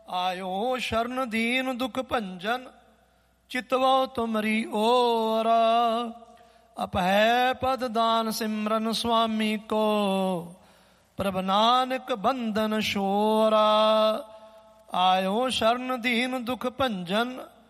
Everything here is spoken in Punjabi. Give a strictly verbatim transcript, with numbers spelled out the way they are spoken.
ਆਇਓ ਸ਼ਰਨ ਦੀਨ ਦੁਖ ਭੰਜਨ, ਚਿਤਵੋ ਤੁਮਰੀ ਓਰਾ। ਅਪਹਿ ਪਦ ਦਾਨ ਸਿਮਰਨ ਸੁਆਮੀ ਕੋ, ਪ੍ਰਭ ਨਾਨਕ ਬੰਧਨ ਛੋਰਾ। ਆਇਓ ਸ਼ਰਨ ਦੀਨ ਦੁਖ ਭੰਜਨ,